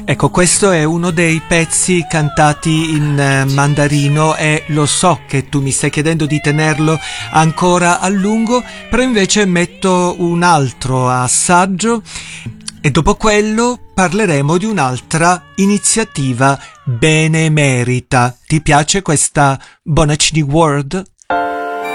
Ecco, questo è uno dei pezzi cantati in mandarino e lo so che tu mi stai chiedendo di tenerlo ancora a lungo, però invece metto un altro assaggio e dopo quello parleremo di un'altra iniziativa benemerita. Ti piace questa Bonaccini World?